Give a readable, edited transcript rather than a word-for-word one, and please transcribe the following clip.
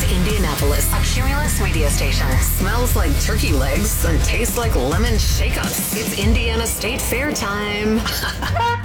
Indianapolis, a Cumulus media station. Smells like turkey legs and tastes like lemon shake-ups. It's Indiana State Fair time.